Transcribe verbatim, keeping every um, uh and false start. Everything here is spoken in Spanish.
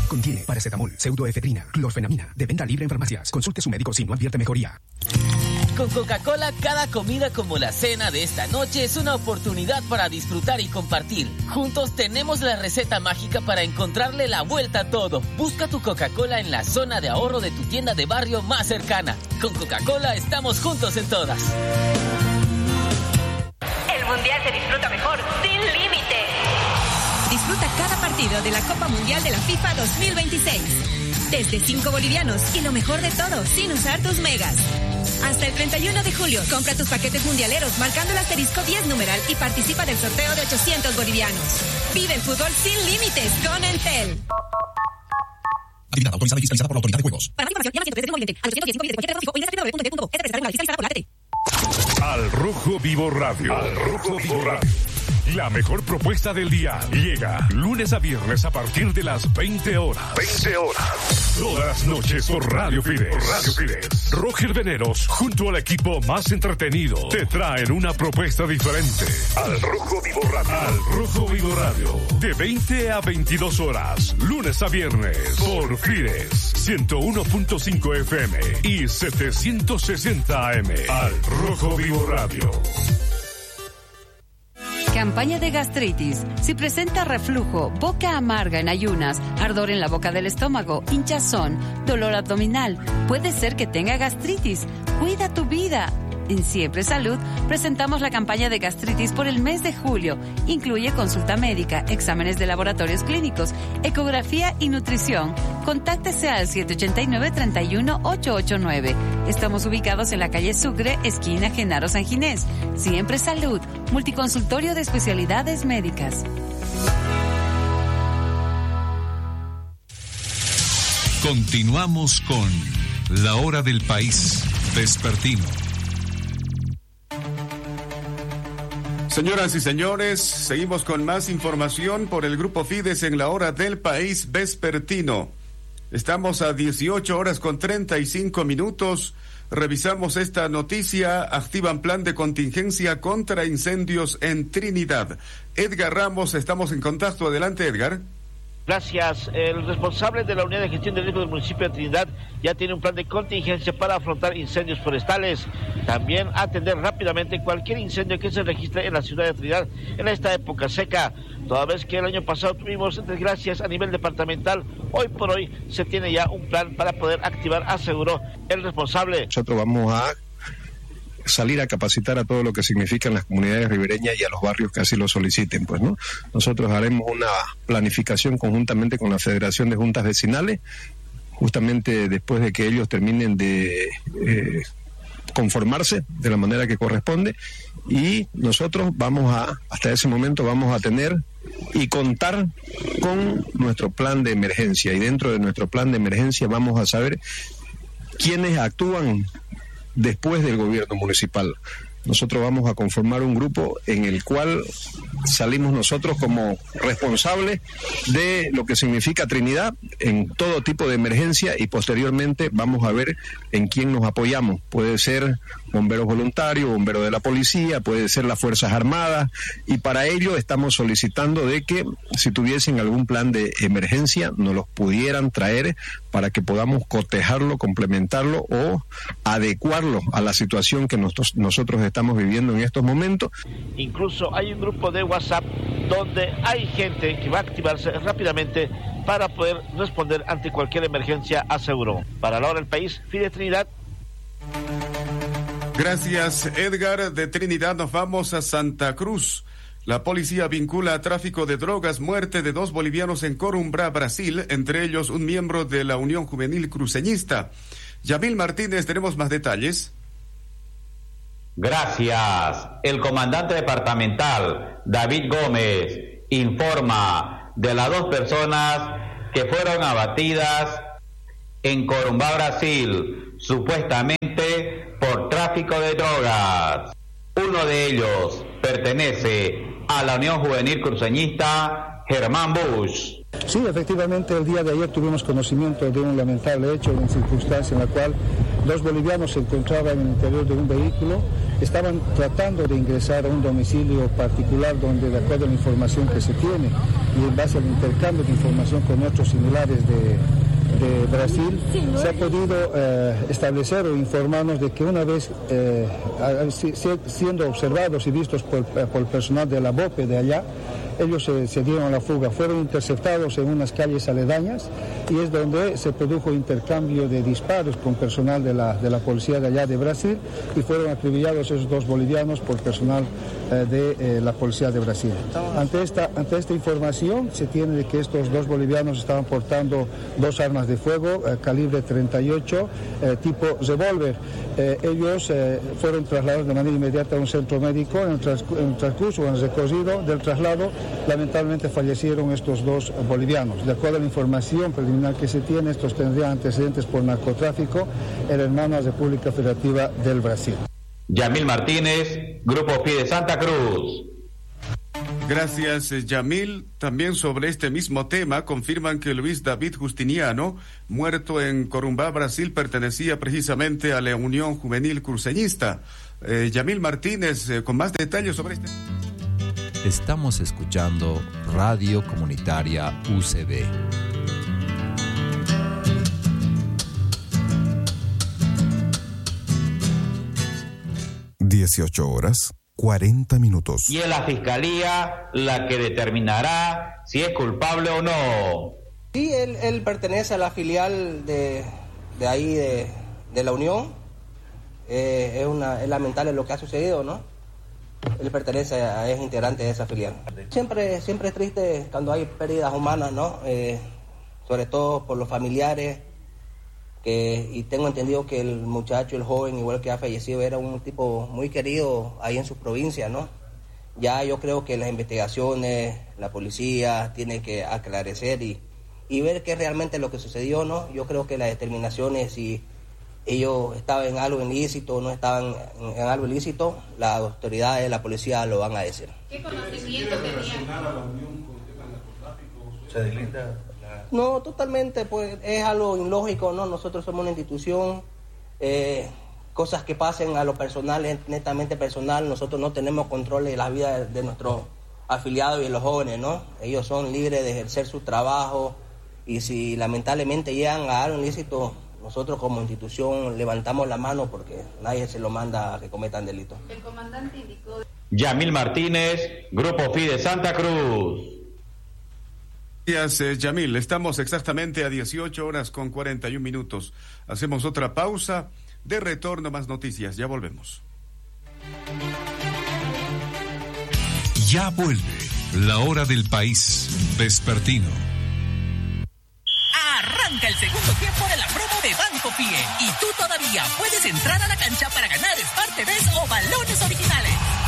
Contiene paracetamol, pseudoefedrina, clorfenamina, de venta libre en farmacias. Consulte su médico si no advierte mejoría. Con Coca-Cola, cada comida como la cena de esta noche es una oportunidad para disfrutar y compartir. Juntos tenemos la receta mágica para encontrarle la vuelta a todo. Busca tu Coca-Cola en la zona de ahorro de tu tienda de barrio más cercana. Con Coca-Cola estamos juntos en todas. El Mundial se disfruta mejor, sin límite. Disfruta cada partido de la Copa Mundial de la FIFA dos mil veintiséis. Desde cinco bolivianos y lo mejor de todo, sin usar tus megas. Hasta el treinta y uno de julio, compra tus paquetes mundialeros marcando el asterisco diez numeral y participa del sorteo de ochocientos bolivianos. Vive el fútbol sin límites con Entel. Actividad autorizada y fiscalizada por la Autoridad de Juegos. Para más información, llama al ciento diez de cualquier tráfico o ingresa a w w w punto e s r punto fiscalizada por la A T T. Al Rojo Vivo Radio. Al Rojo Vivo Radio. La mejor propuesta del día llega lunes a viernes a partir de las veinte horas. veinte horas. Todas las noches por Radio Fides. Por Radio Fides. Roger Veneros, junto al equipo más entretenido, te traen una propuesta diferente. Al Rojo Vivo Radio. Al Rojo Vivo Radio. De veinte a veintidós horas. Lunes a viernes. Por Fides. ciento uno punto cinco F M y setecientos sesenta A M. Al Rojo Vivo Radio. Campaña de gastritis. Si presenta reflujo, boca amarga en ayunas, ardor en la boca del estómago, hinchazón, dolor abdominal, puede ser que tenga gastritis. Cuida tu vida. En Siempre Salud presentamos la campaña de gastritis por el mes de julio. Incluye consulta médica, exámenes de laboratorios clínicos, ecografía y nutrición. Contáctese al siete ocho nueve, tres uno, ocho ocho nueve. Estamos ubicados en la calle Sucre, esquina Genaro San Ginés. Siempre Salud, multiconsultorio de especialidades médicas. Continuamos con La Hora del País, Vespertino. Señoras y señores, seguimos con más información por el Grupo Fides en La Hora del País Vespertino. Estamos a dieciocho horas con treinta y cinco minutos. Revisamos esta noticia. Activan plan de contingencia contra incendios en Trinidad. Edgar Ramos, estamos en contacto. Adelante, Edgar. Gracias. El responsable de la Unidad de Gestión de Riesgos del municipio de Trinidad ya tiene un plan de contingencia para afrontar incendios forestales. También atender rápidamente cualquier incendio que se registre en la ciudad de Trinidad en esta época seca. Toda vez que el año pasado tuvimos desgracias a nivel departamental, hoy por hoy se tiene ya un plan para poder activar, aseguró el responsable. Nosotros vamos a salir a capacitar a todo lo que significan las comunidades ribereñas y a los barrios que así lo soliciten, pues, ¿no? Nosotros haremos una planificación conjuntamente con la Federación de Juntas Vecinales, justamente después de que ellos terminen de eh, conformarse de la manera que corresponde, y nosotros vamos a, hasta ese momento vamos a tener y contar con nuestro plan de emergencia, y dentro de nuestro plan de emergencia vamos a saber quiénes actúan después del gobierno municipal. Nosotros vamos a conformar un grupo en el cual salimos nosotros como responsables de lo que significa Trinidad en todo tipo de emergencia, y posteriormente vamos a ver en quién nos apoyamos. Puede ser bomberos voluntarios, bomberos de la policía, puede ser las Fuerzas Armadas, y para ello estamos solicitando de que si tuviesen algún plan de emergencia nos los pudieran traer para que podamos cotejarlo, complementarlo o adecuarlo a la situación que nosotros, nosotros estamos viviendo en estos momentos. Incluso hay un grupo de WhatsApp donde hay gente que va a activarse rápidamente para poder responder ante cualquier emergencia, aseguró. Para La Hora del País, Fides Trinidad. Gracias, Edgar. De Trinidad nos vamos a Santa Cruz. La policía vincula a tráfico de drogas muerte de dos bolivianos en Corumbá, Brasil, entre ellos un miembro de la Unión Juvenil Cruceñista. Yamil Martínez, tenemos más detalles. Gracias. El comandante departamental, David Gómez, informa de las dos personas que fueron abatidas en Corumbá, Brasil, supuestamente por tráfico de drogas. Uno de ellos pertenece a la Unión Juvenil Cruceñista, Germán Bush. Sí, efectivamente, el día de ayer tuvimos conocimiento de un lamentable hecho, una circunstancia en la cual dos bolivianos se encontraban en el interior de un vehículo estaban tratando de ingresar a un domicilio particular donde, de acuerdo a la información que se tiene y en base al intercambio de información con otros similares de, de Brasil, se ha podido eh, establecer o informarnos de que una vez eh, siendo observados y vistos por, por el personal de la B O P E de allá, ellos se, se dieron a la fuga, fueron interceptados en unas calles aledañas y es donde se produjo intercambio de disparos con personal de la, de la policía de allá de Brasil y fueron acribillados esos dos bolivianos por personal eh, de eh, la policía de Brasil. Ante esta, ante esta información se tiene de que estos dos bolivianos estaban portando dos armas de fuego, eh, calibre treinta y ocho, eh, tipo revólver. Eh, ellos eh, fueron trasladados de manera inmediata a un centro médico. En el, transcurso, en el transcurso, en el recorrido del traslado, lamentablemente fallecieron estos dos bolivianos. De acuerdo a la información preliminar que se tiene, estos tendrían antecedentes por narcotráfico en la hermana República Federativa del Brasil. Yamil Martínez, Grupo Fide Santa Cruz. Gracias, Yamil. También sobre este mismo tema confirman que Luis David Justiniano, muerto en Corumbá, Brasil, pertenecía precisamente a la Unión Juvenil Cruceñista. Eh, Yamil Martínez, eh, con más detalles sobre este... Estamos escuchando Radio Comunitaria U C B. dieciocho horas, cuarenta minutos. Y es la Fiscalía la que determinará si es culpable o no. Sí, él, él pertenece a la filial de, de ahí, de, de la Unión. Eh, es, una, es lamentable lo que ha sucedido, ¿no? Él pertenece a, es integrante de esa filial. Siempre, siempre es triste cuando hay pérdidas humanas, ¿no? Eh, sobre todo por los familiares. Que, y tengo entendido que el muchacho, el joven, igual que ha fallecido, era un tipo muy querido ahí en su provincia, ¿no? Ya yo creo que las investigaciones, la policía tiene que aclarecer y, y ver qué es realmente lo que sucedió, ¿no? Yo creo que las determinaciones, si ellos estaban en algo ilícito o no estaban en, en algo ilícito, las autoridades de la policía lo van a decir. ¿Qué conocimiento tenía? ¿Se deslinda? No, totalmente, pues es algo ilógico, ¿no? Nosotros somos una institución, eh, cosas que pasen a lo personal, es netamente personal, nosotros no tenemos control de la vida de, de nuestros afiliados y de los jóvenes, ¿no? Ellos son libres de ejercer su trabajo y si lamentablemente llegan a algo ilícito, nosotros como institución levantamos la mano porque nadie se lo manda a que cometan delitos. El comandante indicó... Yamil Martínez, Grupo Fide Santa Cruz. Gracias, eh, Yamil. Estamos exactamente a dieciocho horas con cuarenta y un minutos. Hacemos otra pausa. De retorno, más noticias. Ya volvemos. Ya vuelve la hora del país vespertino. Arranca el segundo tiempo de la promo de Banco Pie y tú todavía puedes entrar a la cancha para ganar